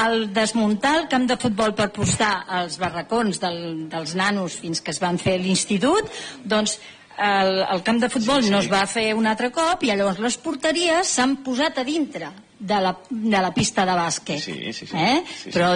al desmuntar el camp de futbol per posar els barracons dels nanos fins que es van fer l'institut, doncs el camp de futbol no es va fer un altre cop i llavors les porteries s'han posat a dintre de la pista de bàsquet. Sí. Però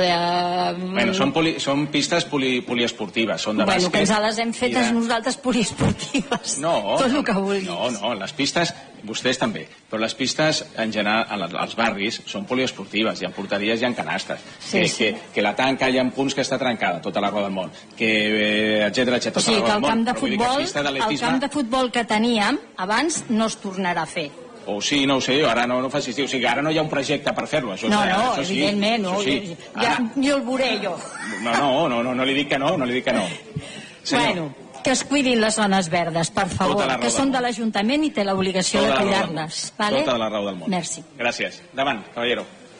són pistes poliesportives, són de bàsquet. Que ens les hem fetes nosaltres poliesportives. No, tot el que vulguis. No, les pistes, vostès també, però les pistes en general als barris són poliesportives, hi ha porteries i hi ha canastes. Que la tanca hi ha punts que està trencada, tota la roda del món, etcètera, o sigui que el camp de futbol que teníem abans no es tornarà a fer. O sí, no ho sé, ara no facis dir. O sigui, ara no hi ha un projecte per fer-lo. No, evidentment, no. Ja ni el veuré, jo. No li dic que no, Bueno, que es cuidin les zones verdes, per favor, que són de l'Ajuntament i té l'obligació de cuidar-les. Tota la raó del món. Merci. Gràcies. Davant, caballero.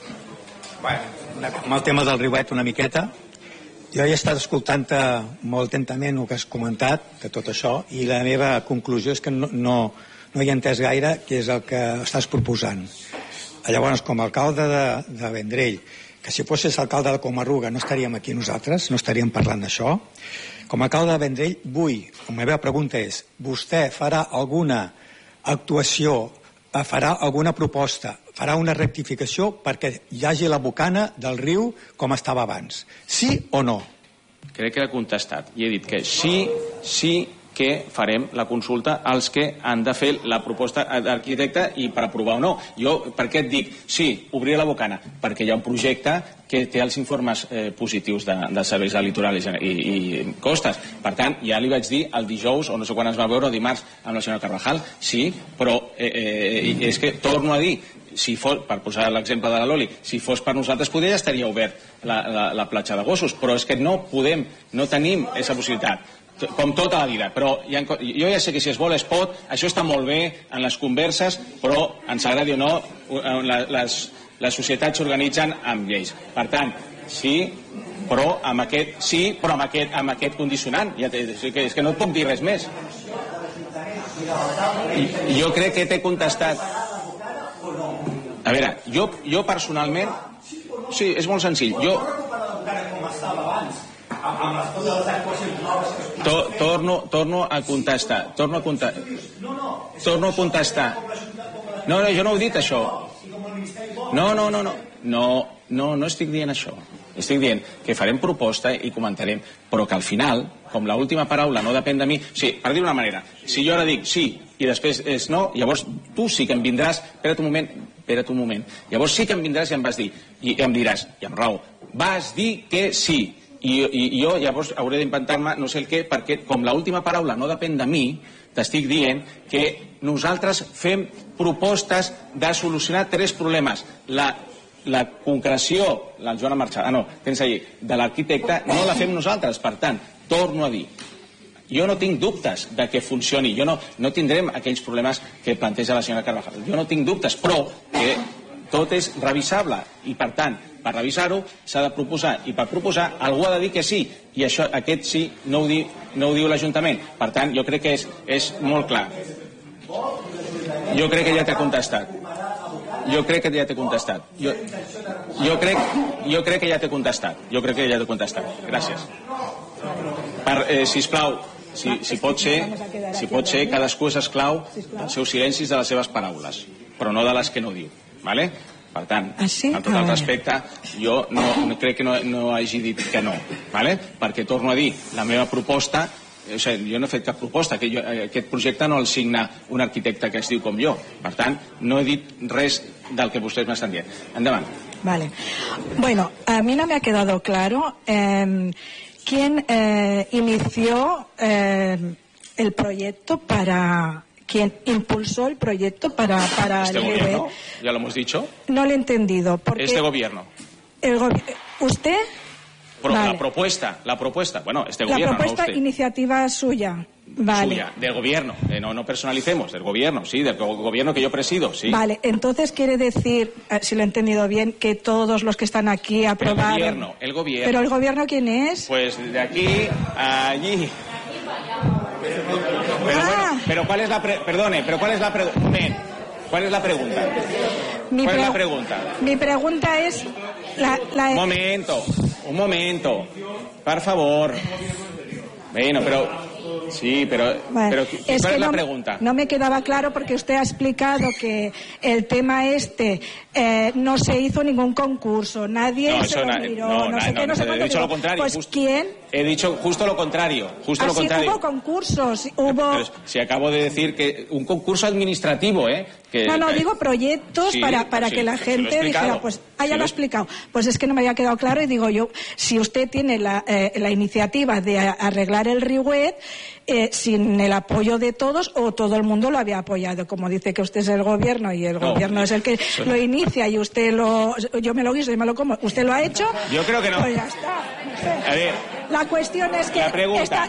Amb el tema del riuet una miqueta, jo he estat escoltant-te molt atentament el que has comentat de tot això i la meva conclusió és que no hi he entès gaire què és el que estàs proposant. Llavors, com a alcalde de Vendrell, que si fossis alcalde de Comarruga no estaríem aquí nosaltres, no estaríem parlant d'això. Com a alcalde de Vendrell, la meva pregunta és, vostè farà alguna actuació, farà alguna proposta, farà una rectificació perquè hi hagi la bocana del riu com estava abans? Sí o no? Crec que he contestat i he dit que sí que farem la consulta als que han de fer la proposta d'arquitecte i per aprovar o no. Jo per què et dic sí, obrir la bocana? Perquè hi ha un projecte que té els informes positius de serveis de litoral i costes. Per tant, ja li vaig dir el dijous, o no sé quan es va veure, o dimarts, amb la senyora Carvajal, sí, però és que torno a dir, per posar l'exemple de la Loli, si fos per nosaltres ja estaria obert la platja de gossos, però és que no podem, no tenim aquesta possibilitat, com tota la vida. Però jo ja sé que si es vol es pot, això està molt bé en les converses, però ens agradi o no, les societats s'organitzen amb lleis. Per tant, sí, però amb aquest condicionant. És que no et puc dir res més. Jo crec que t'he contestat. A veure, jo personalment, sí, és molt senzill. Torno a contestar. No, jo no he dit això. No estic dient això. Estic dient que farem proposta i comentarem, però que al final, com l'última paraula no depèn de mi, sí, per dir-ho d'una manera, si jo ara dic sí i després és no, llavors tu sí que em vindràs, espera't un moment, llavors sí que em vindràs i em vas dir, i em diràs, i amb raó, vas dir que sí, i jo llavors hauré d'inventar-me no sé el què, perquè com l'última paraula no depèn de mi, t'estic dient que nosaltres fem propostes de solucionar 3 problemes. La concreció, la Joana Marchal, tens allí, de l'arquitecte, no la fem nosaltres. Per tant, torno a dir, jo no tinc dubtes de que funcioni, no tindrem aquells problemes que planteja la senyora Carvajal. Jo no tinc dubtes, però que tot és revisable i, per tant, per revisar-ho s'ha de proposar i per proposar algú ha de dir que sí i aquest sí no ho diu l'Ajuntament. Per tant, jo crec que és molt clar. Jo crec que ja t'he contestat. Jo crec que ja t'he contestat. Gràcies. Sisplau, si pot ser, cadascú és esclau dels seus silencis, de les seves paraules, però no de les que no diu. Vale? Per tant, amb tot el respecte, jo crec que no hagi dit que no, vale? Perquè torno a dir, la meva proposta, jo no he fet cap proposta, aquest projecte no el signa un arquitecte que es diu com jo, per tant, no he dit res del que vostès m'estan dient. Endavant. Vale. Bueno, a mí no me ha quedado claro quién inició el proyecto ¿Quién impulsó el proyecto para este gobierno? ¿Ya lo hemos dicho? No lo he entendido. Porque este gobierno. ¿Usted? Vale. La propuesta, bueno, este gobierno, la propuesta, no usted. Iniciativa suya. Vale. Suya, del gobierno, no personalicemos, del gobierno, sí, del gobierno que yo presido, sí. Vale, entonces quiere decir, si lo he entendido bien, que todos los que están aquí aprobaron... El gobierno. ¿Pero el gobierno quién es? Pues de aquí a allí... Pero ¿cuál es la pregunta? Mi pregunta es Un momento, por favor. Bueno, pero... Sí, pero ¿cuál es la pregunta? No me quedaba claro porque usted ha explicado que el tema no se hizo ningún concurso, nadie se lo miró, no sé qué, no sé cuánto. He dicho lo contrario. Pues ¿quién? He dicho justo lo contrario. Hubo concursos, hubo... Pero si acabo de decir que un concurso administrativo, digo proyectos para que la gente dijera, pues, ya lo he explicado. Pues es que no me había quedado claro y digo yo, si usted tiene la iniciativa de arreglar el Riuet, sin el apoyo de todos, o todo el mundo lo había apoyado, como dice que usted es el gobierno y el gobierno es el que lo inicia y yo me lo guiso y me lo como, ¿usted lo ha hecho? Yo creo que no. Pues ya está, no sé. A ver, la cuestión es que la pregunta.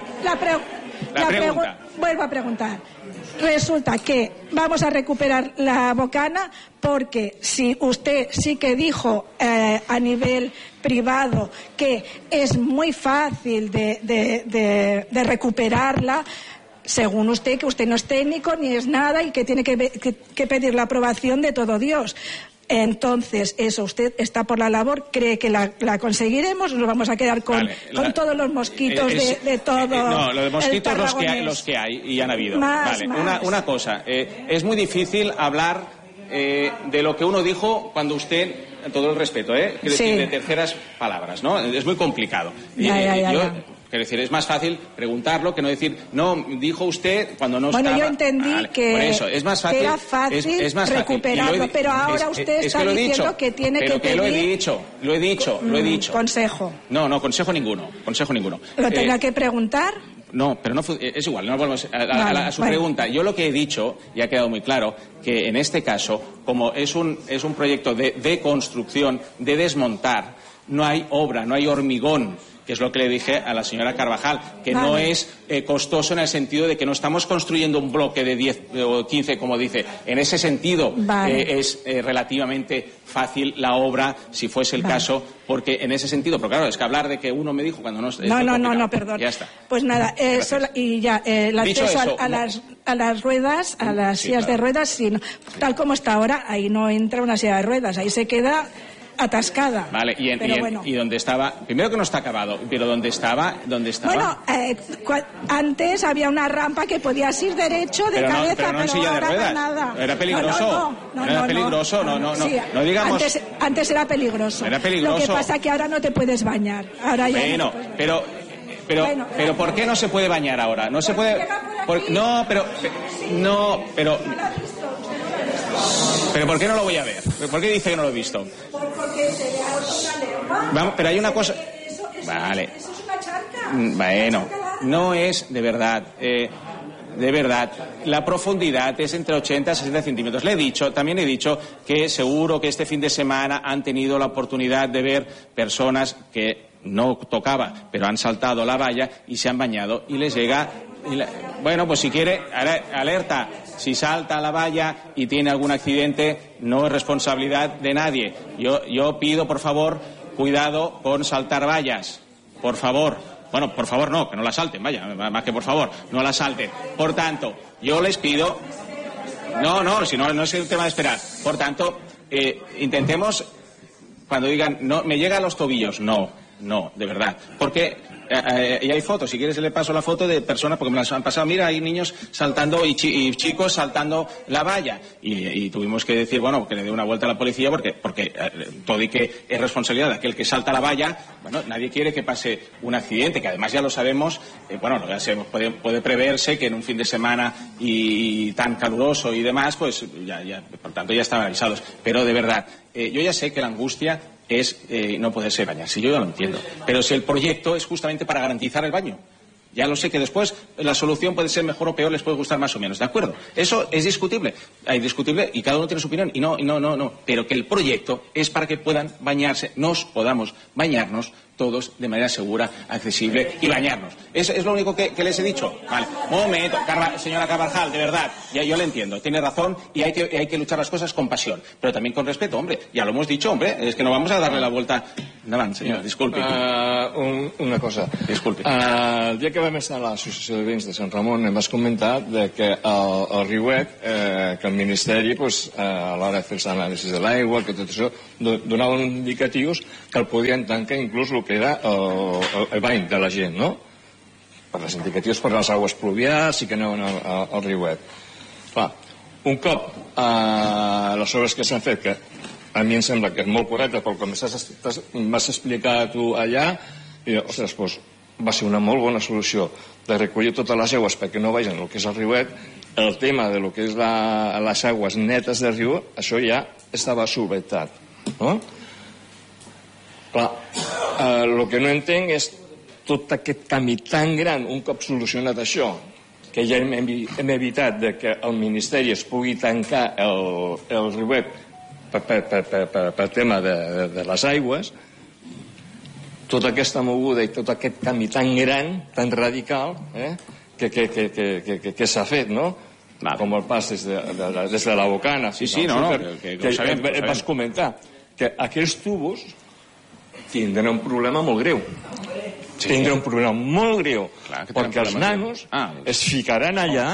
Vuelvo a preguntar. Resulta que vamos a recuperar la Bocana porque si usted sí que dijo a nivel privado que es muy fácil de recuperarla, según usted, que usted no es técnico ni es nada y que tiene que pedir la aprobación de todo Dios. Entonces, eso, usted está por la labor, cree que la conseguiremos, nos vamos a quedar con todos los mosquitos de todo. No, los mosquitos los que hay y han habido. Más. Una cosa, es muy difícil hablar de lo que uno dijo cuando usted, todo el respeto, quiero decir, de terceras palabras, ¿no? Es muy complicado. Quiero decir, es más fácil preguntarlo que no decir, no, dijo usted cuando no estaba... Bueno, yo entendí que es más fácil, era fácil recuperarlo, pero ahora usted está diciendo que tiene que pedir... Lo he dicho. Consejo. No, consejo ninguno. ¿Lo tendrá que preguntar? No, pero es igual, no volvemos a su pregunta. Yo lo que he dicho, y ha quedado muy claro, que en este caso, como es un proyecto de construcción, de desmontar, no hay obra, no hay hormigón, que es lo que le dije a la señora Carvajal, que no es costoso en el sentido de que no estamos construyendo un bloque de 10 o 15, como dice. En ese sentido es relativamente fácil la obra, si fuese el caso, porque en ese sentido, pero claro, es que hablar de que uno me dijo cuando no... No, perdón. Ya está. Pues nada, el acceso a las ruedas, a las sillas de ruedas, tal como está ahora, ahí no entra una silla de ruedas, ahí se queda... atascada. Vale, y donde estaba, primero que no está acabado, pero donde estaba. Bueno, antes había una rampa que podías ir derecho de cabeza, pero no en silla de ruedas. Nada. Era peligroso. No digamos. Antes era peligroso. Era peligroso. Lo que pasa es que ahora no te puedes bañar. Ahora ya bueno, pero ¿por qué no se puede bañar ahora? No se puede. Pero ¿por qué no lo voy a ver? ¿Por qué dice que no lo he visto? Porque sería vamos, pero hay una cosa... Vale. Eso es una charca. Bueno, no es de verdad. De verdad, la profundidad es entre 80 y 60 centímetros. También he dicho que seguro que este fin de semana han tenido la oportunidad de ver personas que no tocaba, pero han saltado la valla y se han bañado y les llega... Bueno, pues si quiere, alerta, si salta a la valla y tiene algún accidente, no es responsabilidad de nadie. Yo pido, por favor, cuidado con saltar vallas, por favor. Bueno, por favor no, que no la salten, vaya, más que por favor, no la salten. Por tanto, yo les pido... No, si no es el tema de esperar. Por tanto, intentemos, cuando digan, no, me llega a los tobillos, no, de verdad. Porque... y hay fotos, si quieres le paso la foto de personas, porque me las han pasado, mira, hay niños saltando y chicos saltando la valla, y tuvimos que decir, bueno, que le dé una vuelta a la policía, porque todo y que es responsabilidad de aquel que salta la valla, bueno, nadie quiere que pase un accidente, que además ya lo sabemos, ya sabemos, puede preverse que en un fin de semana y tan caluroso y demás, pues ya por tanto ya estaban avisados, pero de verdad, yo ya sé que la angustia es no poderse bañar, si yo ya lo entiendo, pero si el proyecto es justamente para garantizar el baño, ya lo sé que después la solución puede ser mejor o peor, les puede gustar más o menos, ¿de acuerdo? Eso es discutible y cada uno tiene su opinión y no, pero que el proyecto es para que puedan bañarse, podamos bañarnos todos de manera segura, accesible y bañarnos. Es lo único que les he dicho. Vale, momento, señora Carvajal, de verdad, ya yo le entiendo, tiene razón y hay que luchar las cosas con pasión, pero también con respeto, hombre, ya lo hemos dicho, hombre, es que no vamos a darle la vuelta. Endavant, senyor, disculpi. Una cosa. Disculpi. El dia que vam estar a l'Associació de Veïns de Sant Ramon em vas comentar que el riuet, que el Ministeri, a l'hora de fer els anàlisis de l'aigua, que tot això, donaven indicatius que el podien tancar inclús el que era el bany de la gent, no? Per les indicatius per les aigües pluvials i que anaven al riuet. Clar, un cop les obres que s'han fet, que a mi em sembla que és molt correcte, pel que m'has explicat tu allà, i, ostres, va ser una molt bona solució de recollir totes les aigües perquè no vagin el que és el riuet. El tema de lo que és les aigües netes del riu, això ja estava solventat, no? Clar, el que no entenc és tot aquest camí tan gran, un cop solucionat això, que ja hem evitat que el Ministeri es pugui tancar el riuet per tema de les aigües, tota aquesta moguda i tot aquest canvi tan gran, tan radical, que s'ha fet, no? Com el pas des de la Bocana. Sí, no, que ho sabem. Vas comentar que aquells tubos tindran un problema molt greu. Tindran un problema molt greu, perquè els nanos es ficaran allà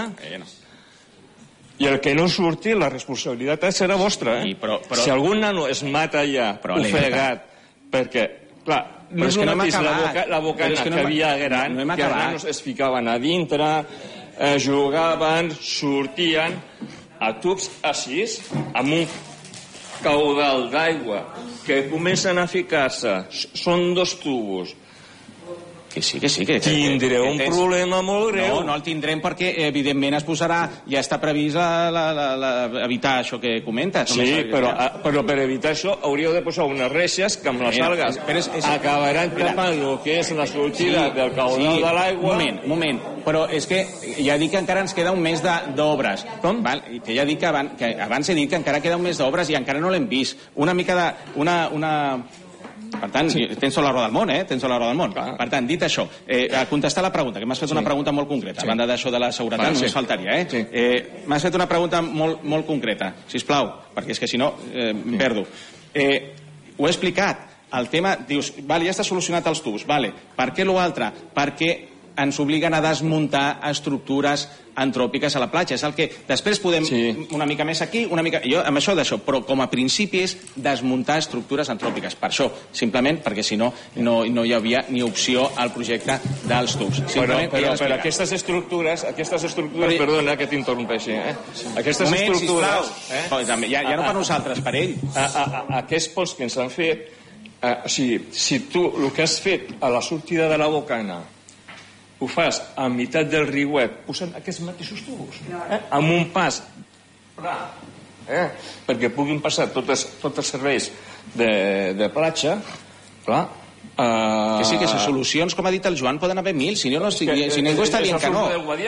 i el que no surti, la responsabilitat serà vostra. Si algun nano es mata allà, ofegat, perquè, clar, no és el mateix la Bocana que havia gran, que els nanos es ficaven a dintre, jugaven, sortien a tubs així, amb un caudal d'aigua que comencen a ficar-se, són 2 tubos. Que sí. Tindreu un problema molt greu. No el tindrem perquè, evidentment, es posarà, ja està previst evitar això que comentes. Sí, però per evitar això hauríeu de posar unes reixes que amb les algues acabaran tapant el que és la sortida del caudal de l'aigua. Un moment, però és que ja dic que encara ens queda un mes d'obres. Com? Que ja dic que abans he dit que encara queda un mes d'obres i encara no l'hem vist. Una mica de... Per tant, tens tota la roda del món, tens tota la roda del món. Per tant, dit això, a contestar la pregunta, que m'has fet una pregunta molt concreta, a banda d'això de la seguretat, només faltaria, m'has fet una pregunta molt concreta, sisplau, perquè és que si no em perdo. Ho he explicat, el tema, dius, vale, ja està solucionat els tubs, vale, per què l'altre? Perquè ens obliguen a desmuntar estructures antròpiques a la platja. És el que després podem una mica més aquí, una mica... Jo amb això d'això, però com a principi és desmuntar estructures antròpiques. Per això, simplement, perquè si no, no hi havia ni opció al projecte dels tubs. Però aquestes estructures, perdona que t'interrompeixi, aquestes estructures... Ja no per nosaltres, per ell. Aquests pols que ens han fet, si tu el que has fet a la sortida de la Bocana ho fas a meitat del riuet posant aquests mateixos tubos amb un pas pla perquè puguin passar tots els serveis de platja, clar. Que sí, que les solucions, com ha dit el Joan, poden haver 1000, si ningú està dient que no.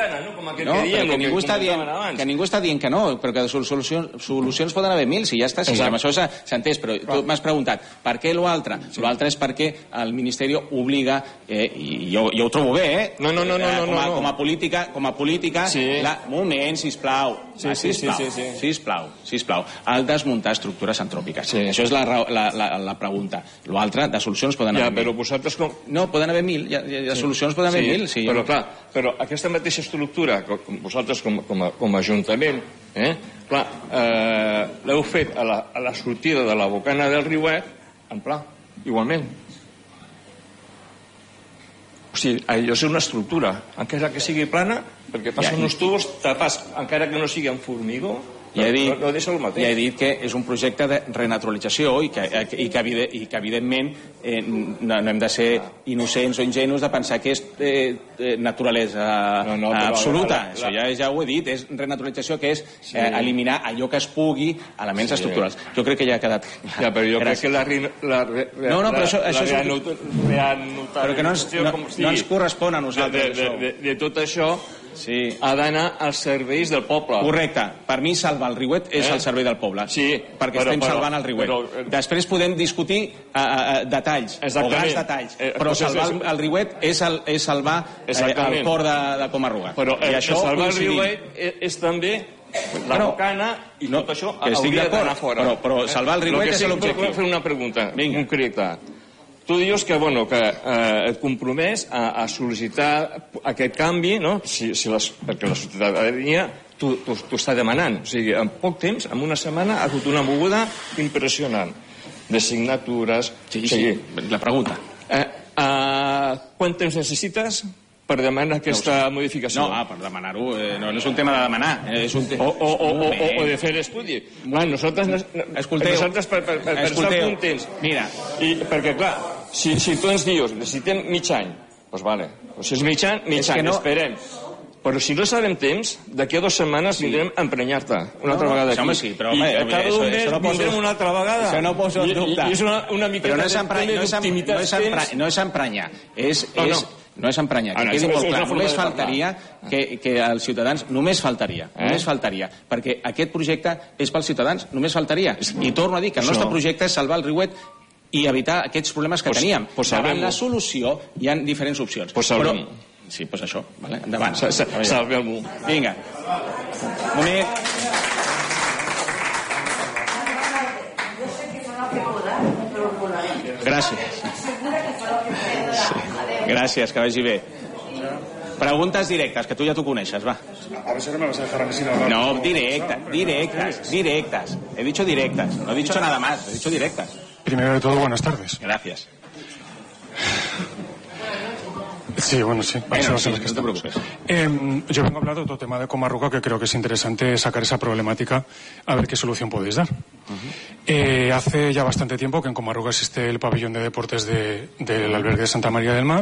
Que ningú està dient que no, però que solucions poden haver 1000, si ja està, si amb això s'ha entès, però tu m'has preguntat per què l'altre? L'altre és perquè el Ministeri obliga, i jo ho trobo bé, com a política, moment, sisplau, al desmuntar estructures antròpiques. Això és la pregunta. L'altre, de solucions poden haver però vosaltres com... No, poden haver 1000, de solucions poden haver 1000. Sí, però clar, aquesta mateixa estructura, vosaltres com a Ajuntament, clar, l'heu fet a la sortida de la Bocana del riuet, en pla, igualment. O sigui, allò és una estructura, encara que sigui plana, perquè passen uns tubos tapats, encara que no sigui en formigó, ja he dit que és un projecte de renaturalització i que evidentment no hem de ser innocents o ingenus de pensar que és naturalesa absoluta. Això ja ho he dit, és renaturalització, que és eliminar allò que es pugui, elements estructurals. Jo crec que ja ha quedat... Ja, però jo crec que la renaturalització no ens correspon a nosaltres. De tot això ha d'anar als serveis del poble. Correcte. Per mi salvar el riuet és el servei del poble. Sí. Perquè estem salvant el riuet. Després podem discutir detalls, o grans detalls, però salvar el riuet és salvar el port de Comarruga. Però salvar el riuet és també la Bocana i tot això hauria d'anar fora. Però salvar el riuet és l'objectiu. Vull fer una pregunta concreta. tu dius que, bueno, que et compromets a sol·licitar aquest canvi, no? Perquè la ciutadania t'ho està demanant. O sigui, en poc temps, en una setmana, ha hagut una moguda impressionant de signatures. Sí, la pregunta. Quant temps necessites per demanar aquesta modificació? No, per demanar-ho no és un tema de demanar. O de fer l'estudi. Nosaltres per estar contents. Mira. Perquè, clar, si tu ens dius necessitem mig any, doncs vale. Si és mig any, esperem. Però si no sabem temps, d'aquí a 2 setmanes vindrem a emprenyar-te una altra vegada aquí. Home, sí, però... I a cada un mes vindrem una altra vegada. Això no poso en dubte. I és una miqueta d'optimitat. No és emprenyar. No és emprenyar, que quedi molt clar. Només faltaria que els ciutadans... Només faltaria. Perquè aquest projecte és pels ciutadans, només faltaria. I torno a dir que el nostre projecte és salvar el riuet i evitar aquests problemes que teníem. Davant la solució hi ha diferents opcions. Però... Sí, doncs això. Endavant. Salvem-ho. Vinga. Un moment. Gràcies. Gràcies, que vagi bé. Preguntes directes, que tu ja t'ho coneixes, va. A ver si no me vas a dejar a mí sin hablar. No, directas. He dicho directas, no he dicho nada más, he dicho directas. Primero de todo, buenas tardes. Gracias. Sí, bueno, sí. Bueno, sí, no te preocupes. Yo vengo a hablar de otro tema de Comarruga que creo que es interesante sacar esa problemática a ver qué solución podéis dar. Hace ya bastante tiempo que en Comarruga existe el pabellón de deportes del albergue de Santa María del Mar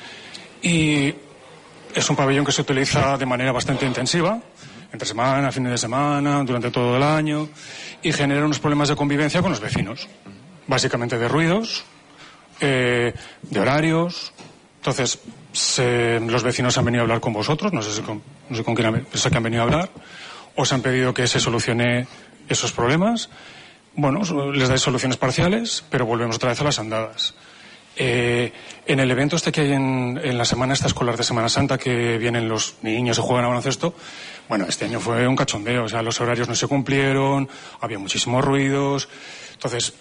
y es un pabellón que se utiliza de manera bastante intensiva, entre semana, fines de semana, durante todo el año y genera unos problemas de convivencia con los vecinos, básicamente de ruidos, de horarios. Entonces, los vecinos han venido a hablar con vosotros, no sé con quién sé que han venido a hablar, os han pedido que se solucione esos problemas. Bueno, les dais soluciones parciales, pero volvemos otra vez a las andadas. En el evento que hay en la semana esta escolar de Semana Santa, que vienen los niños y juegan a baloncesto, bueno, este año fue un cachondeo, o sea, los horarios no se cumplieron, había muchísimos ruidos. Entonces,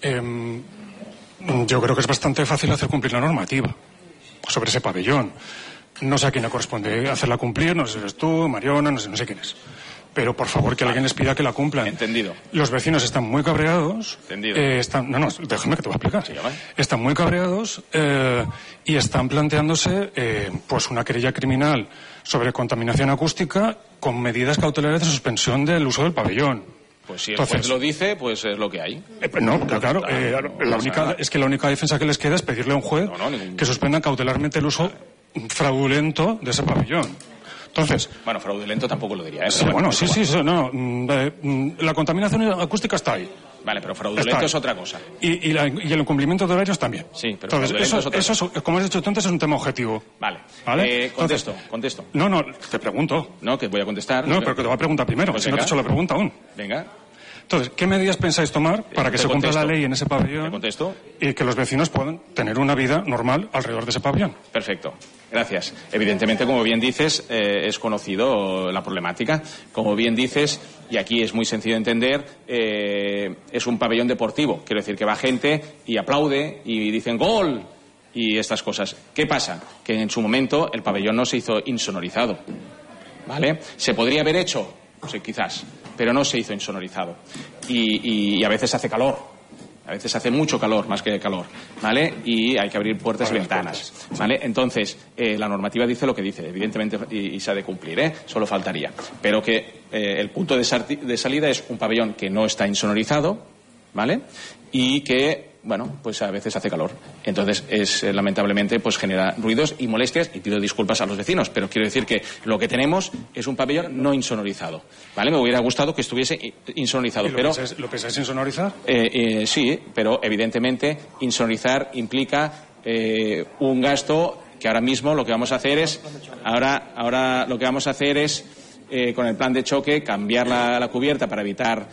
yo creo que es bastante fácil hacer cumplir la normativa sobre ese pabellón. No sé a quién le corresponde hacerla cumplir, no sé si eres tú, Mariona, no sé quién es. Pero por favor que alguien les pida que la cumplan. Entendido. Los vecinos están muy cabreados. Entendido. No, déjame que te voy a explicar. Sí, ¿vale? Están muy cabreados y están planteándose pues una querella criminal sobre contaminación acústica con medidas cautelares de suspensión del uso del pabellón. Pues si el juez lo dice, pues es lo que hay. No, claro. La única defensa que les queda es pedirle a un juez que suspenda cautelarmente el uso fraudulento de ese pabellón. Entonces... Bueno, fraudulento tampoco lo diría, ¿eh? Sí, bueno, sí, la contaminación acústica está ahí. Vale, pero fraudulento es otra cosa. Y el incumplimiento de horarios también. Sí, pero entonces, eso, como has dicho tú antes, es un tema objetivo. Vale. Contesto. No, te pregunto. No, que voy a contestar. No, pero que te voy a preguntar primero, pues si no te he hecho la pregunta aún. Venga. Entonces, ¿qué medidas pensáis tomar para que se cumpla la ley en ese pabellón? ¿Te contesto? Y que los vecinos puedan tener una vida normal alrededor de ese pabellón. Perfecto. Gracias. Evidentemente, como bien dices, es conocido la problemática. Como bien dices, y aquí es muy sencillo de entender, es un pabellón deportivo. Quiero decir que va gente y aplaude y dicen ¡gol! Y estas cosas. ¿Qué pasa? Que en su momento el pabellón no se hizo insonorizado. ¿Vale? ¿Se podría haber hecho? Sí, quizás, pero no se hizo insonorizado. Y a veces hace calor, a veces hace mucho calor, más que calor, ¿vale? Y hay que abrir puertas y ventanas, ¿vale? Entonces, la normativa dice lo que dice, evidentemente, y se ha de cumplir, ¿eh? Solo faltaría. Pero que el punto de salida es un pabellón que no está insonorizado, ¿vale? Y que, bueno, pues a veces hace calor. Entonces, lamentablemente, pues genera ruidos y molestias, y pido disculpas a los vecinos, pero quiero decir que lo que tenemos es un pabellón no insonorizado, ¿vale? Me hubiera gustado que estuviese insonorizado, pero... ¿Lo pensáis insonorizar? Sí, pero evidentemente insonorizar implica un gasto que ahora mismo lo que vamos a hacer es... Ahora lo que vamos a hacer es... con el plan de choque, cambiar la cubierta para evitar,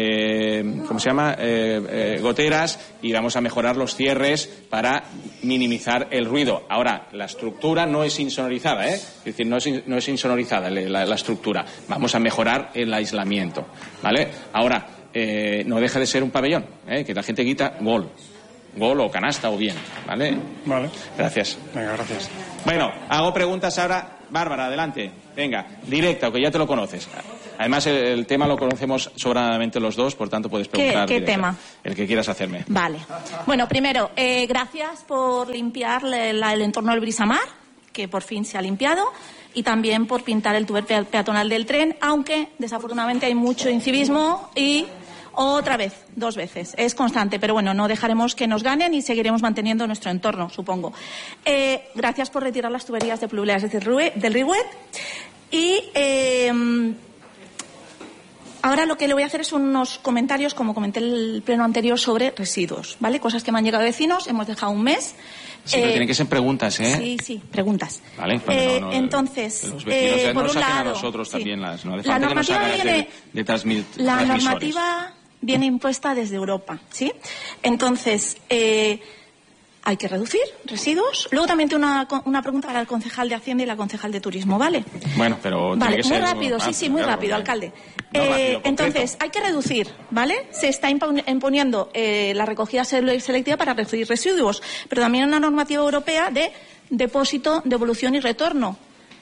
goteras, y vamos a mejorar los cierres para minimizar el ruido. Ahora, la estructura no es insonorizada, es decir, no es insonorizada la estructura. Vamos a mejorar el aislamiento, ¿vale? Ahora, no deja de ser un pabellón, que la gente grita gol. gol o canasta o bien, ¿vale? Vale. Gracias. Venga, gracias. Bueno, hago preguntas ahora. Bárbara, adelante. Venga, directa, que ya te lo conoces. Además, el tema lo conocemos sobradamente los dos, por tanto puedes preguntar. ¿Qué tema? El que quieras hacerme. Vale. Bueno, primero, gracias por limpiar el entorno del Brisamar, que por fin se ha limpiado, y también por pintar el túnel peatonal del tren, aunque desafortunadamente hay mucho incivismo y otra vez, 2 veces. Es constante, pero bueno, no dejaremos que nos ganen y seguiremos manteniendo nuestro entorno, supongo. Gracias por retirar las tuberías de pluviales del Riuet. Y ahora lo que le voy a hacer es unos comentarios, como comenté en el pleno anterior, sobre residuos, ¿vale? Cosas que me han llegado de vecinos, hemos dejado un mes. Siempre tienen que ser preguntas, ¿eh? Sí, preguntas. Vale, entonces, los vecinos, por no un saquen lado, a nosotros también las, no hace la falta normativa que nos viene, de transmisores. La normativa viene impuesta desde Europa, ¿sí? Entonces, hay que reducir residuos. Luego también tengo una pregunta para el concejal de Hacienda y la concejal de Turismo, ¿vale? Bueno, pero vale, tiene que muy ser rápido, sí, muy rápido, alcalde. Entonces, hay que reducir, ¿vale? Se está imponiendo la recogida selectiva para reducir residuos, pero también una normativa europea de depósito, devolución y retorno.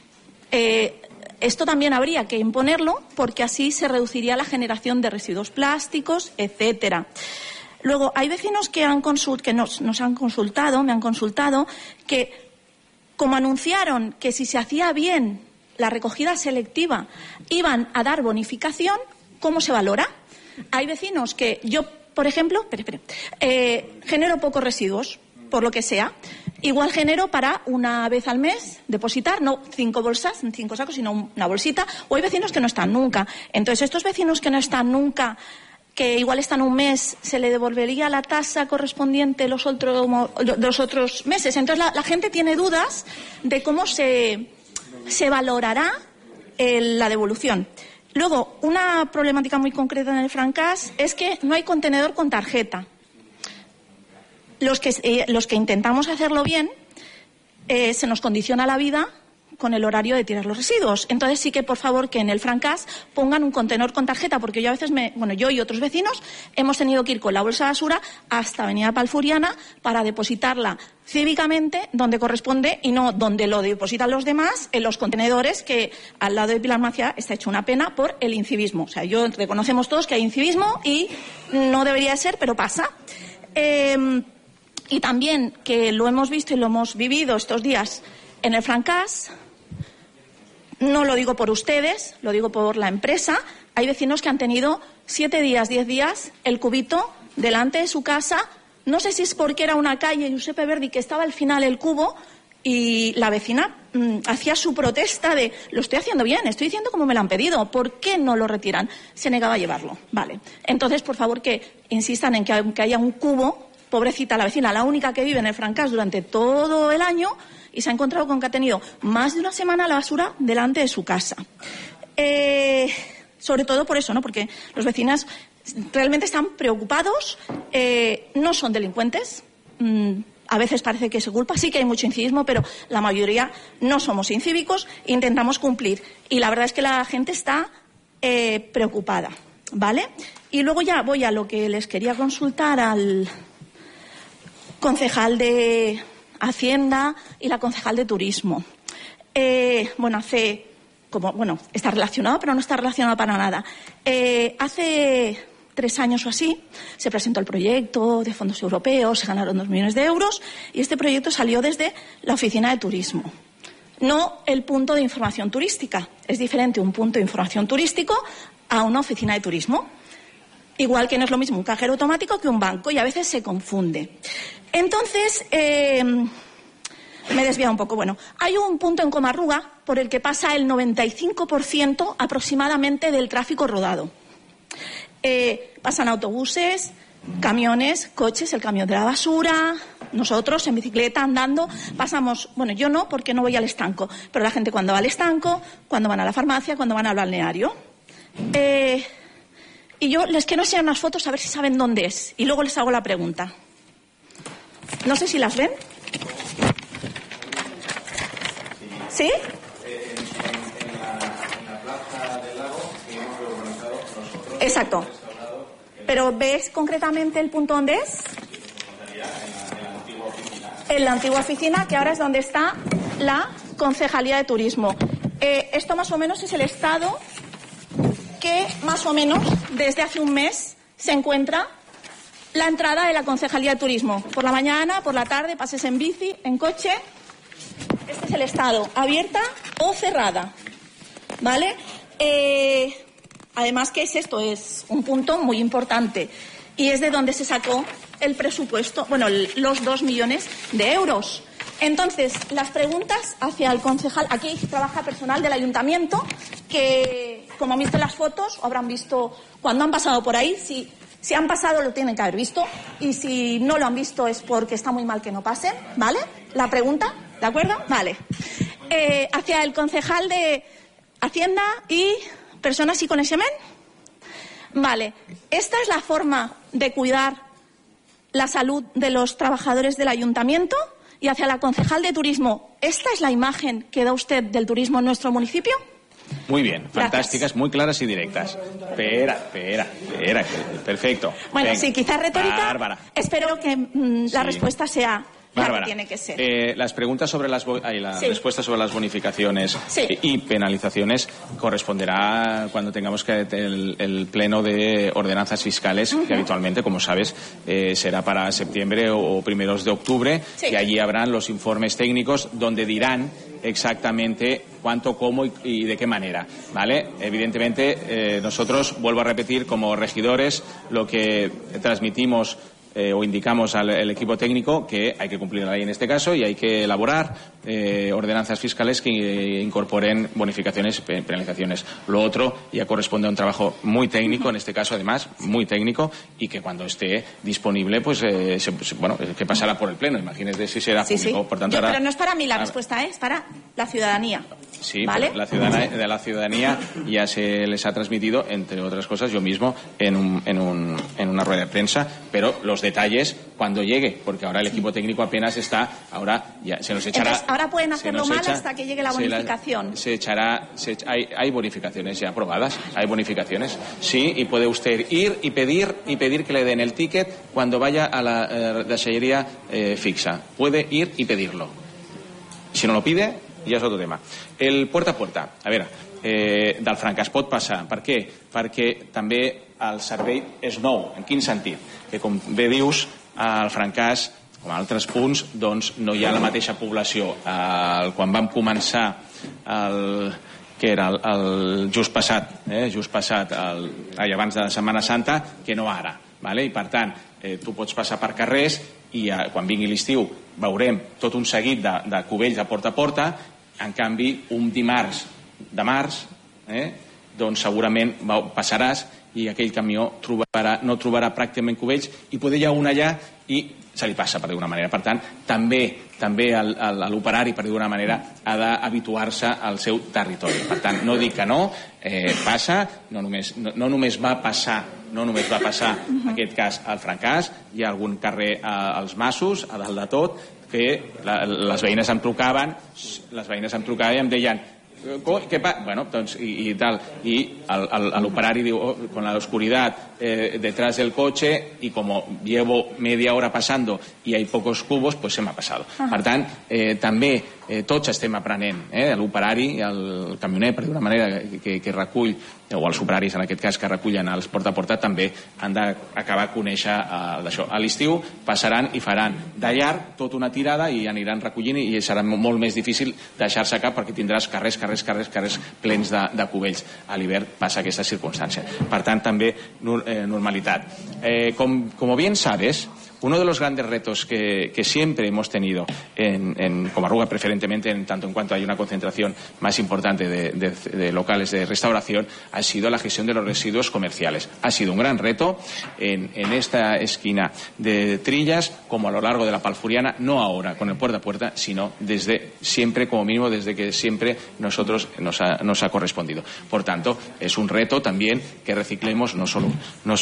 Esto también habría que imponerlo porque así se reduciría la generación de residuos plásticos, etcétera. Luego, hay vecinos que nos han consultado, me han consultado, que como anunciaron que si se hacía bien la recogida selectiva iban a dar bonificación, ¿cómo se valora? Hay vecinos que yo, por ejemplo, genero pocos residuos, por lo que sea. Igual genero para una vez al mes depositar, no 5 bolsas, 5 sacos, sino una bolsita. O hay vecinos que no están nunca. Entonces, estos vecinos que no están nunca, que igual están un mes, se le devolvería la tasa correspondiente los otros meses. Entonces, la gente tiene dudas de cómo se valorará la devolución. Luego, una problemática muy concreta en el Francas es que no hay contenedor con tarjeta. Los que intentamos hacerlo bien, se nos condiciona la vida con el horario de tirar los residuos. Entonces sí que, por favor, que en el Francas pongan un contenedor con tarjeta, porque yo a veces, yo y otros vecinos hemos tenido que ir con la bolsa de basura hasta Avenida Palfuriana para depositarla cívicamente donde corresponde y no donde lo depositan los demás, en los contenedores, que al lado de Pilar Maciá está hecho una pena por el incivismo. O sea, reconocemos todos que hay incivismo y no debería ser, pero pasa. Y también, que lo hemos visto y lo hemos vivido estos días en el Francas, no lo digo por ustedes, lo digo por la empresa, hay vecinos que han tenido 7 días, 10 días, el cubito delante de su casa. No sé si es porque era una calle, Giuseppe Verdi, que estaba al final el cubo, y la vecina hacía su protesta de: lo estoy haciendo bien, estoy diciendo como me lo han pedido, ¿por qué no lo retiran? Se negaba a llevarlo. Vale. Entonces, por favor, que insistan en que aunque haya un cubo, pobrecita la vecina, la única que vive en el Francas durante todo el año, y se ha encontrado con que ha tenido más de una semana la basura delante de su casa. Sobre todo por eso, ¿no? Porque los vecinos realmente están preocupados, no son delincuentes. A veces parece que se culpa, sí que hay mucho incivismo, pero la mayoría no somos incívicos, intentamos cumplir. Y la verdad es que la gente está preocupada, ¿vale? Y luego ya voy a lo que les quería consultar al concejal de Hacienda y la concejal de Turismo. Está relacionado, pero no está relacionado para nada. Hace 3 años o así se presentó el proyecto de fondos europeos, se ganaron 2 millones de euros y este proyecto salió desde la oficina de turismo, no el punto de información turística. Es diferente un punto de información turístico a una oficina de turismo. Igual que no es lo mismo un cajero automático que un banco, y a veces se confunde. Entonces, me he desviado un poco. Bueno, hay un punto en Comarruga por el que pasa el 95% aproximadamente del tráfico rodado. Pasan autobuses, camiones, coches, el camión de la basura, nosotros en bicicleta, andando, pasamos. Bueno, yo no, porque no voy al estanco, pero la gente cuando va al estanco, cuando van a la farmacia, cuando van al balneario. Y yo les quiero enseñar unas fotos a ver si saben dónde es. Y luego les hago la pregunta. No sé si las ven. ¿Sí? En la plaza del lago que hemos reorganizado nosotros. Exacto. Pero ¿ves concretamente el punto donde es? En en la antigua oficina, que ahora es donde está la Concejalía de Turismo. Esto más o menos es el estado que más o menos desde hace un mes se encuentra la entrada de la Concejalía de Turismo. Por la mañana, por la tarde, pases en bici, en coche. Este es el estado, abierta o cerrada, ¿vale? Además, ¿qué es esto? Es un punto muy importante y es de donde se sacó el presupuesto, bueno, los 2 millones de euros. Entonces, las preguntas hacia el concejal. Aquí trabaja personal del ayuntamiento que, como han visto en las fotos, o habrán visto cuando han pasado por ahí, si han pasado lo tienen que haber visto y si no lo han visto es porque está muy mal que no pasen, ¿vale? La pregunta, ¿de acuerdo? Vale. Hacia el concejal de Hacienda y Personas y Coneixement. Vale. Esta es la forma de cuidar la salud de los trabajadores del ayuntamiento. Y hacia la concejal de Turismo, ¿esta es la imagen que da usted del turismo en nuestro municipio? Muy bien, fantásticas, muy claras y directas. Espera, perfecto. Bueno, venga. Sí, quizás retórica. Bárbara. Espero que la respuesta sea Bárbara, la que tiene que ser. Las preguntas sobre la Sí. respuesta sobre las bonificaciones Sí. y penalizaciones corresponderá cuando tengamos que el pleno de ordenanzas fiscales, que habitualmente, como sabes, será para septiembre o primeros de octubre, Sí. y allí habrán los informes técnicos donde dirán exactamente cuánto, cómo y de qué manera, ¿vale? Evidentemente, nosotros, vuelvo a repetir, como regidores, lo que transmitimos o indicamos al equipo técnico que hay que cumplir la ley en este caso y hay que elaborar ordenanzas fiscales que incorporen bonificaciones y penalizaciones. Lo otro ya corresponde a un trabajo muy técnico, en este caso además muy técnico, y que cuando esté disponible pues que pasará por el pleno. Imagínese si será público. Por tanto, Pero no es para mí la respuesta, es para la ciudadanía. Sí, ¿vale? de la ciudadanía ya se les ha transmitido, entre otras cosas, yo mismo en una rueda de prensa, pero los detalles cuando llegue, porque ahora el equipo técnico apenas está, ahora ya se nos echará. Entonces, ahora pueden hacerlo mal hasta que llegue la bonificación. Hay bonificaciones ya aprobadas, hay bonificaciones, sí, y puede usted ir y pedir que le den el ticket cuando vaya a la deixalleria fixa. Puede ir y pedirlo. Si no lo pide, ja és otro tema. El porta a porta, a veure, del Francàs pot passar. Per què? Perquè també el servei és nou. En quin sentit? Que, com bé dius, al Francàs, com a altres punts, doncs no hi ha la mateixa població. Quan vam començar just passat, abans de la Setmana Santa, que no ara. I per tant, tu pots passar per carrers i quan vingui l'estiu veurem tot un seguit de cubells de porta a porta. En canvi, un dimarts de març, doncs segurament passaràs i aquell camió no trobarà pràcticament cubells i potser hi ha un allà i se li passa, per dir-ho d'una manera. Per tant, també l'operari, per dir-ho d'una manera, ha d'habituar-se al seu territori. Per tant, no dic que no, passa, no només va passar en aquest cas al Francàs, hi ha algun carrer als Massos, a dalt de tot, que les veïnes em trucaven i em deien ¿qué pasa? Bueno, entonces, y tal. Y al operari digo, con la oscuridad detrás del coche, y como llevo media hora pasando y hay pocos cubos, pues se m'ha passat. Per tant, també tots estem aprenent. L'operari, el camioner, per dir-ho d'una manera, que recull, o els operaris, en aquest cas, que recullen els porta a porta, també han d'acabar a conèixer d'això. A l'estiu passaran i faran de llarg tota una tirada i aniran recollint i serà molt més difícil deixar-se cap perquè tindràs carrers plens de cubells. A l'hivern passa aquesta circumstància. Per tant, també normalidad. Como bien sabes, uno de los grandes retos que siempre hemos tenido en Comarruga, preferentemente en tanto en cuanto hay una concentración más importante de locales de restauración, ha sido la gestión de los residuos comerciales. Ha sido un gran reto en esta esquina de Trillas, como a lo largo de la Palfuriana, no ahora con el puerta a puerta, sino desde siempre, como mínimo, desde que siempre nosotros nos ha correspondido. Por tanto, es un reto también que reciclemos no solo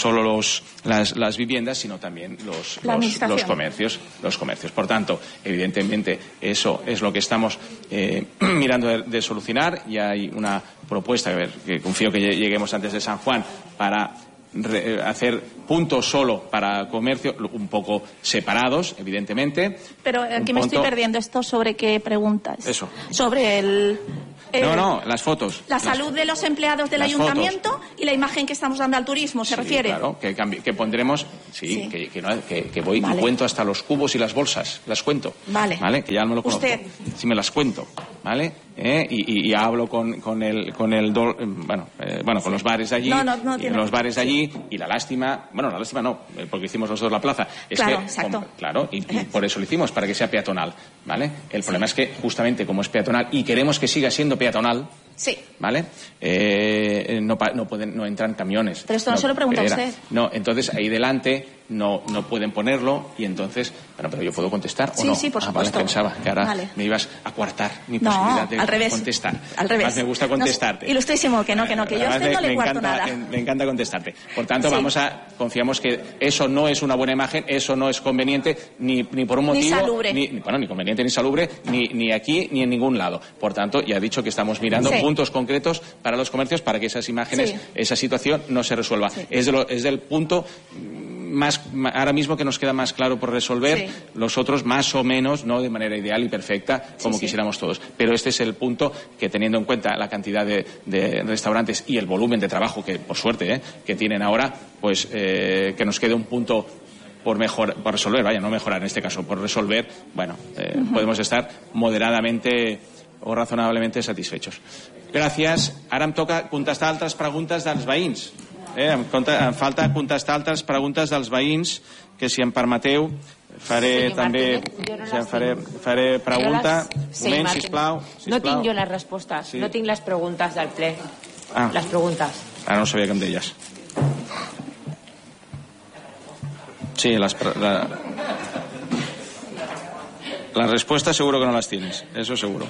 las viviendas, sino también los comercios. Por tanto, evidentemente, eso es lo que estamos mirando de solucionar. Y hay una propuesta que confío que lleguemos antes de San Juan para hacer puntos solo para comercio, un poco separados, evidentemente. Pero aquí me estoy perdiendo. ¿Esto sobre qué preguntas? Eso. Sobre el... No, las fotos. La salud de los empleados del ayuntamiento y la imagen que estamos dando al turismo, ¿se refiere? Claro, que pondremos, que voy y cuento hasta los cubos y las bolsas, las cuento. Vale. Que ya me lo conozco. Usted. Si me las cuento, ¿vale? Y hablo con los bares de allí, los bares de allí, y la lástima no, porque hicimos nosotros la plaza. Exacto. Claro, y por eso lo hicimos, para que sea peatonal, ¿vale? El problema es que justamente como es peatonal y queremos que siga siendo peatonal, sí, ¿vale? No entran camiones. Pero esto no se lo pregunta usted. No, entonces ahí delante no pueden ponerlo y entonces, pero yo puedo contestar o no. Sí, por supuesto. Vale, pensaba que ahora me ibas a coartar mi posibilidad de contestar. Al revés. Más me gusta contestarte. Ilustrísimo, que yo a usted no le cuarto nada. Me encanta contestarte. Por tanto, confiamos que eso no es una buena imagen, eso no es conveniente ni por un motivo. Ni salubre. Ni conveniente ni salubre, ni aquí ni en ningún lado. Por tanto, ya he dicho que estamos mirando puntos concretos para los comercios para que esas imágenes, esa situación no se resuelva. Es del punto más ahora mismo que nos queda más claro por resolver. Los otros más o menos, no de manera ideal y perfecta como quisiéramos todos, pero este es el punto que, teniendo en cuenta la cantidad de restaurantes y el volumen de trabajo que, por suerte, que tienen ahora, pues que nos quede un punto por resolver, no mejorar en este caso, por resolver, podemos estar moderadamente o razonablement satisfechos. Gràcies. Ara em toca contestar altres preguntes dels veïns. Em falta contestar altres preguntes dels veïns, que si em permeteu faré també... Faré pregunta. Un moment, sisplau. No tinc jo les respostes, no tinc les preguntes del ple. Les preguntes. Ara no sabia que em deies. Sí, las respuestas seguro que no las tienes, eso seguro.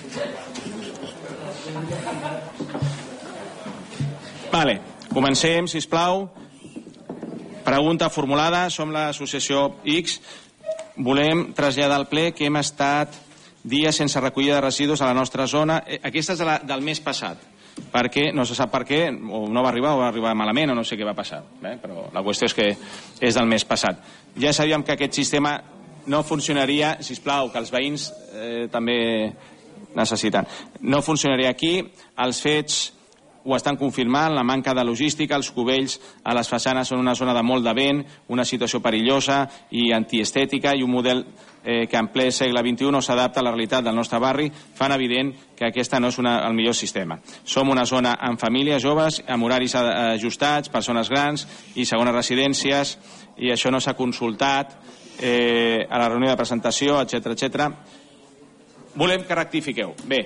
Vale, comencem, sisplau. Pregunta formulada, som l'associació X. Volem traslladar al ple que hem estat dies sense recollida de residus a la nostra zona. Aquesta és del mes passat, perquè no se sap per què, o no va arribar malament, o no sé què va passar, però la qüestió és que és del mes passat. Ja sabíem que aquest sistema no funcionaria, sisplau, que els veïns també necessiten. No funcionaria aquí, els fets ho estan confirmant, la manca de logística, els cubells a les façanes són una zona de molt de vent, una situació perillosa i antiestètica i un model que en ple segle XXI no s'adapta a la realitat del nostre barri, fan evident que aquesta no és el millor sistema. Som una zona amb famílies joves, amb horaris ajustats, persones grans i segones residències, i això no s'ha consultat a la reunió de presentació, etc. Volem que rectifiqueu. Bé,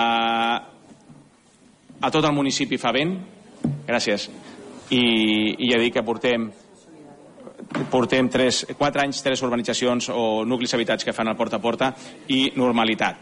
a tot el municipi fa vent, gràcies, i ja dic que portem 4 anys, 3 urbanitzacions o nuclis habitats que fan el porta a porta i normalitat.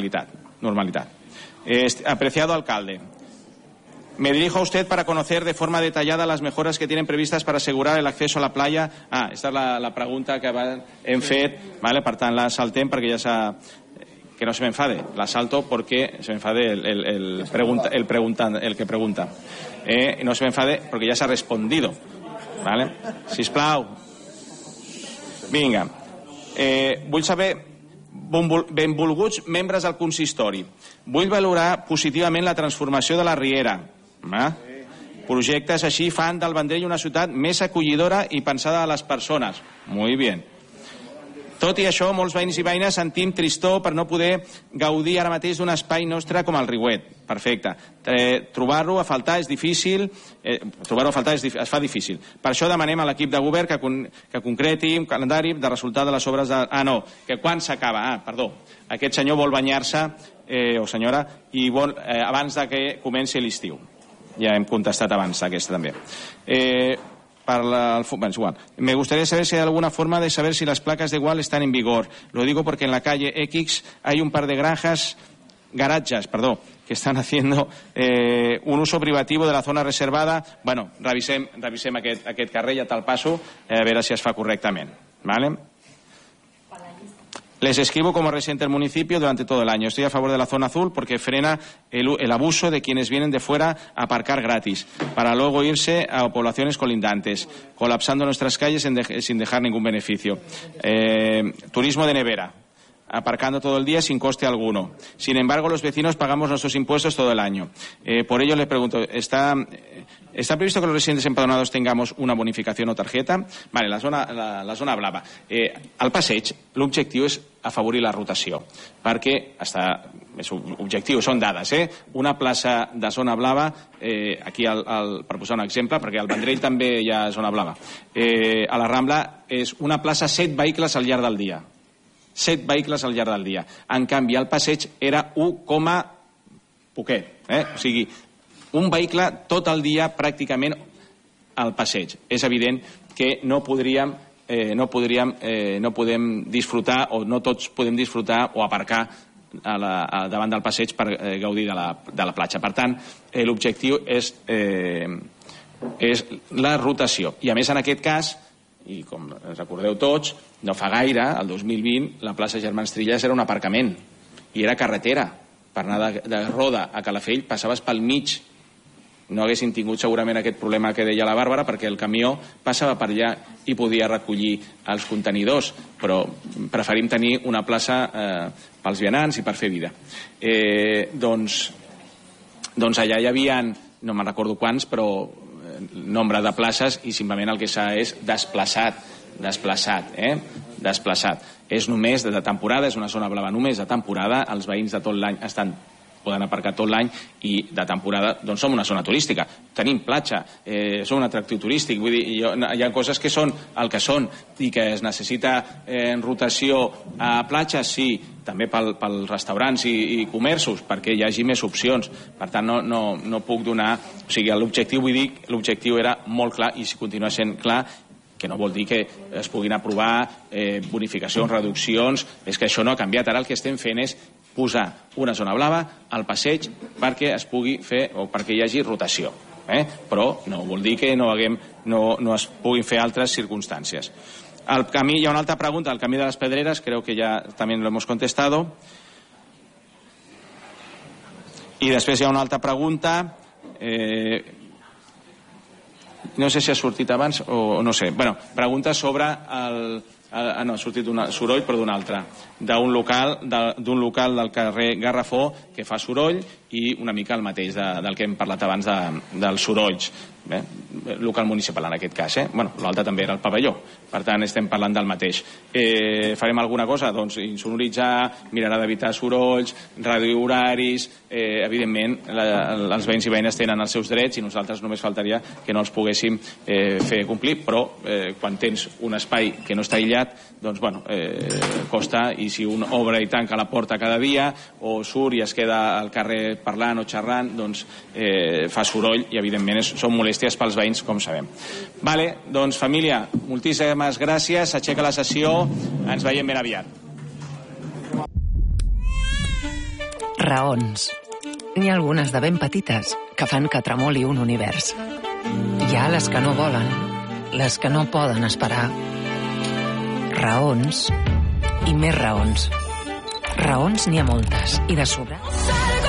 Apreciado alcalde, me dirijo a usted para conocer de forma detallada las mejoras que tienen previstas para asegurar el acceso a la playa. Esta és la pregunta que hem fet, per tant la saltem perquè ja s'ha... Que no se me enfade, la salto porque se me enfade el que pregunta. No se me enfade porque ya se ha respondido. ¿Vale? Sisplau. Vinga. Vull saber, benvolguts membres del consistori, vull valorar positivament la transformació de la Riera. Projectes així fan del Vendrell una ciutat més acollidora i pensada a les persones. Muy bien. Tot i això, molts veïns i veïnes sentim tristor per no poder gaudir ara mateix d'un espai nostre com el Riuet. Perfecte. Trobar-lo a faltar és difícil, es fa difícil. Per això demanem a l'equip de govern que concreti un calendari de resultat de les obres de... que quan s'acaba? Perdó. Aquest senyor vol banyar-se, o senyora, i vol abans de que comenci l'estiu. Ja hem contestat abans aquesta també. Me gustaría saber si hay alguna forma de saber si las placas de igual están en vigor. Lo digo porque en la calle X hay un par de garajes, que están haciendo un uso privativo de la zona reservada. Bueno, revisem aquest carrer, ja te'l passo, a veure si es fa correctament. Vale? Les escribo como residente del municipio durante todo el año. Estoy a favor de la zona azul porque frena el abuso de quienes vienen de fuera a aparcar gratis, para luego irse a poblaciones colindantes, colapsando nuestras calles sin dejar ningún beneficio. Turismo de nevera, aparcando todo el día sin coste alguno. Sin embargo, los vecinos pagamos nuestros impuestos todo el año. Por ello, le pregunto, ¿está previsto que los residentes empadronados tengamos una bonificació o targeta? Vale, la zona blava. Al passeig, l'objectiu és afavorir la rotació, perquè l'objectiu són dades. Una plaça de zona blava, aquí per posar un exemple, perquè al Vendrell també hi ha zona blava, a la Rambla és una plaça 7 vehicles al llarg del dia. 7 vehicles al llarg del dia. En canvi, al passeig era 1, poquet. O sigui, un vehicle tot el dia pràcticament al passeig. És evident que no podem disfrutar, o no tots podem disfrutar o aparcar davant del passeig per gaudir de la platja. Per tant, l'objectiu és la rotació. I a més, en aquest cas, i com recordeu tots, no fa gaire, el 2020, la plaça Germans Trillas era un aparcament i era carretera. Per anar de Roda a Calafell passaves pel mig. No haguessin tingut segurament aquest problema que deia la Bàrbara, perquè el camió passava per allà i podia recollir els contenidors, però preferim tenir una plaça pels vianants i per fer vida. Doncs allà hi havia, no me'n recordo quants, però nombre de places, i simplement el que s'ha és desplaçat. És només de temporada, és una zona blava només de temporada, els veïns de tot l'any poden aparcar tot l'any, i de temporada doncs som una zona turística, tenim platja, som un atractiu turístic, vull dir, hi ha coses que són el que són, i que es necessita rotació a platges, sí, també pels restaurants i comerços, perquè hi hagi més opcions. Per tant, no puc donar... O sigui, l'objectiu era molt clar, i si continua sent clar, que no vol dir que es puguin aprovar bonificacions, reduccions, és que això no ha canviat. Ara el que estem fent és posar una zona blava al passeig perquè es pugui fer, o perquè hi hagi rotació. Però no vol dir que no es puguin fer altres circumstàncies. Al camí hi ha una altra pregunta, el camí de les Pedreres, creo que ya también lo hemos contestado. I després hi ha una altra pregunta, no sé si ha sortit abans o no sé. Bueno, pregunta sobre no, ha sortit un soroll, però d'un altre, d'un local del carrer Garrafó que fa soroll, i una mica el mateix del que hem parlat abans dels sorolls, local municipal en aquest cas. Bueno, l'altre també era el pavelló, per tant estem parlant del mateix. Farem alguna cosa? Doncs insonoritzar, mirar d'evitar sorolls, reduir horaris, evidentment els veïns i veïnes tenen els seus drets i nosaltres només faltaria que no els poguéssim fer complir, però quan tens un espai que no està aïllat, doncs bueno, costa, i si un obre i tanca la porta cada dia o surt i es queda al carrer parlant o xerrant, doncs fa soroll i evidentment són molèsties pels veïns, com sabem. Vale, doncs família, moltíssimes gràcies, s'aixeca la sessió, ens veiem ben aviat. Raons. N'hi ha algunes de ben petites que fan que tremoli un univers. Hi ha les que no volen, les que no poden esperar. Raons i més raons. Raons n'hi ha moltes, i de sobre...